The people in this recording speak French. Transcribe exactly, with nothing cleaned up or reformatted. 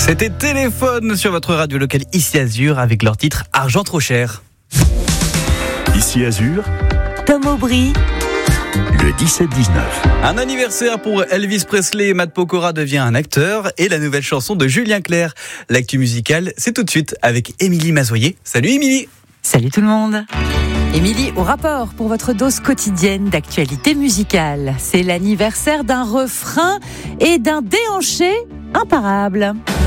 C'était Téléphone sur votre radio locale Ici Azur avec leur titre Argent trop cher. Ici Azur, Tom Aubry, le dix-sept dix-neuf. Un anniversaire pour Elvis Presley. Matt Pokora devient un acteur et la nouvelle chanson de Julien Clerc. L'actu musicale, c'est tout de suite avec Émilie Mazoyer. Salut Émilie. Salut tout le monde. Émilie, au rapport pour votre dose quotidienne d'actualité musicale. C'est l'anniversaire d'un refrain et d'un déhanché imparable.